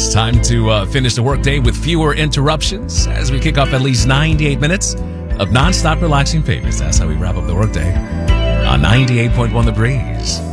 It's time to finish the workday with fewer interruptions as we kick off at least 98 minutes of nonstop relaxing favorites. That's how we wrap up the workday on 98.1 The Breeze.